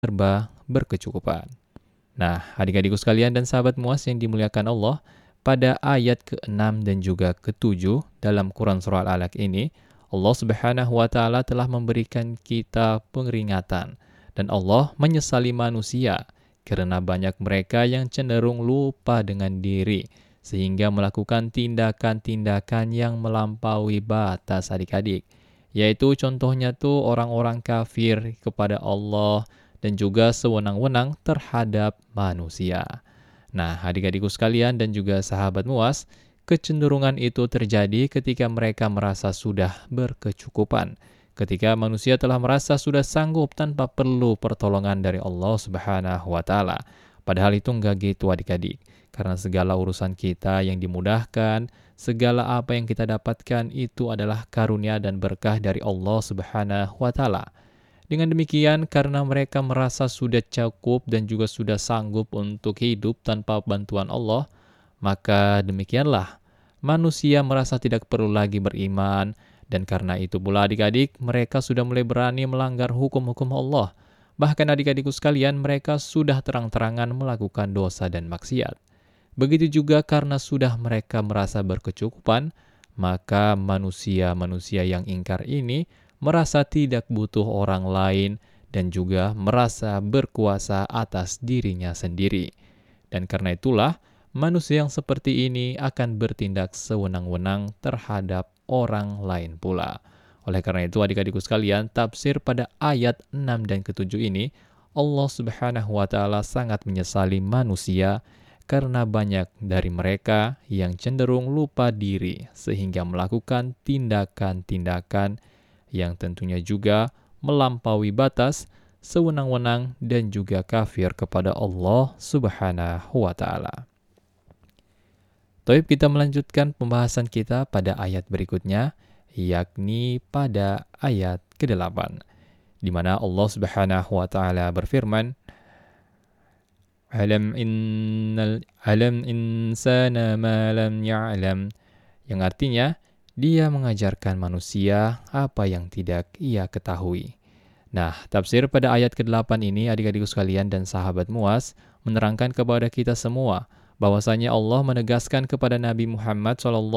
serba berkecukupan. Nah, adik-adikku sekalian dan sahabat MUAS yang dimuliakan Allah, pada ayat ke-6 dan juga ke-7 dalam Quran Surah Al-Alaq ini, Allah Subhanahu wa Ta'ala telah memberikan kita peringatan, dan Allah menyesali manusia karena banyak mereka yang cenderung lupa dengan diri, sehingga melakukan tindakan-tindakan yang melampaui batas adik-adik. Yaitu contohnya tuh orang-orang kafir kepada Allah dan juga sewenang-wenang terhadap manusia. Nah, adik-adikku sekalian dan juga sahabat MUAS, kecenderungan itu terjadi ketika mereka merasa sudah berkecukupan. Ketika manusia telah merasa sudah sanggup tanpa perlu pertolongan dari Allah Subhanahu wa Ta'ala. Padahal itu enggak gitu adik-adik. Karena segala urusan kita yang dimudahkan, segala apa yang kita dapatkan itu adalah karunia dan berkah dari Allah Subhanahu wa Ta'ala. Dengan demikian, karena mereka merasa sudah cukup dan juga sudah sanggup untuk hidup tanpa bantuan Allah, maka demikianlah manusia merasa tidak perlu lagi beriman, dan karena itu pula adik-adik, mereka sudah mulai berani melanggar hukum-hukum Allah. Bahkan adik-adikku sekalian, mereka sudah terang-terangan melakukan dosa dan maksiat. Begitu juga karena sudah mereka merasa berkecukupan, maka manusia-manusia yang ingkar ini merasa tidak butuh orang lain dan juga merasa berkuasa atas dirinya sendiri. Dan karena itulah, manusia yang seperti ini akan bertindak sewenang-wenang terhadap orang lain pula. Oleh karena itu, adik-adikku sekalian, tafsir pada ayat 6 dan ke-7 ini, Allah Subhanahu wa Ta'ala sangat menyesali manusia karena banyak dari mereka yang cenderung lupa diri sehingga melakukan tindakan-tindakan yang tentunya juga melampaui batas, sewenang-wenang dan juga kafir kepada Allah Subhanahu wa Ta'ala. Taib, kita melanjutkan pembahasan kita pada ayat berikutnya, yakni pada ayat ke-8, di mana Allah Subhanahu wa Ta'ala berfirman, Alam insana ma lam ya'lam, yang artinya, dia mengajarkan manusia apa yang tidak ia ketahui. Nah, tafsir pada ayat ke-8 ini, adik-adikku sekalian dan sahabat MUAS, menerangkan kepada kita semua bahwasanya Allah menegaskan kepada Nabi Muhammad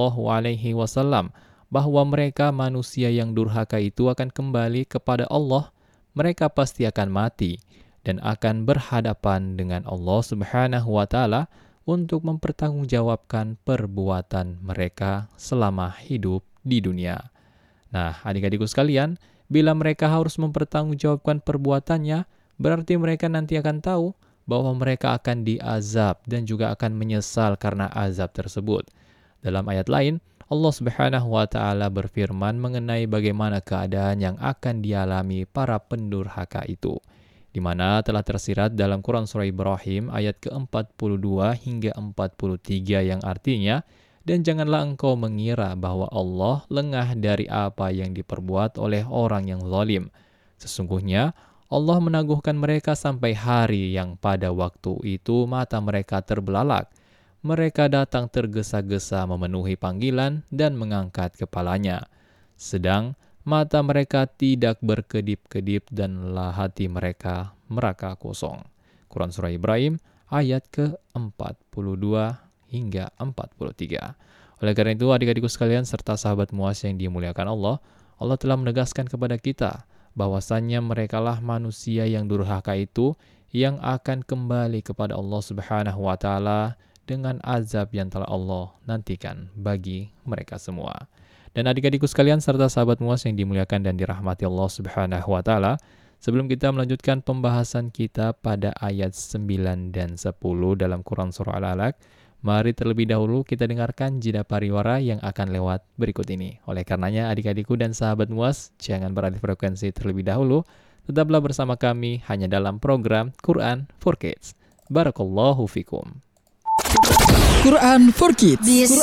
SAW bahwa mereka manusia yang durhaka itu akan kembali kepada Allah. Mereka pasti akan mati dan akan berhadapan dengan Allah Subhanahu wa Ta'ala untuk mempertanggungjawabkan perbuatan mereka selama hidup di dunia. Nah, adik-adikku sekalian, bila mereka harus mempertanggungjawabkan perbuatannya, berarti mereka nanti akan tahu bahwa mereka akan diazab dan juga akan menyesal karena azab tersebut. Dalam ayat lain, Allah Subhanahu wa Ta'ala berfirman mengenai bagaimana keadaan yang akan dialami para pendurhaka itu, di mana telah tersirat dalam Quran Surah Ibrahim ayat ke-42 hingga 43 yang artinya, dan janganlah engkau mengira bahwa Allah lengah dari apa yang diperbuat oleh orang yang zalim. Sesungguhnya Allah menaguhkan mereka sampai hari yang pada waktu itu mata mereka terbelalak. Mereka datang tergesa-gesa memenuhi panggilan dan mengangkat kepalanya. Sedang mata mereka tidak berkedip-kedip dan hati mereka meraka kosong. Quran Surah Ibrahim ayat ke-42 hingga 43. Oleh karena itu, adik-adikku sekalian serta sahabat MUAS yang dimuliakan Allah, Allah telah menegaskan kepada kita bahwasannya merekalah manusia yang durhaka itu yang akan kembali kepada Allah Subhanahu wa Ta'ala dengan azab yang telah Allah nantikan bagi mereka semua. Dan adik-adikku sekalian serta sahabat MUAS yang dimuliakan dan dirahmati Allah Subhanahu wa Ta'ala, sebelum kita melanjutkan pembahasan kita pada ayat 9 dan 10 dalam Quran Surah Al-Alaq, mari terlebih dahulu kita dengarkan jeda pariwara yang akan lewat berikut ini. Oleh karenanya adik-adikku dan sahabat MUAS, jangan beralih frekuensi terlebih dahulu, tetaplah bersama kami hanya dalam program Quran for Kids. Barakallahu fikum. Quran for Kids.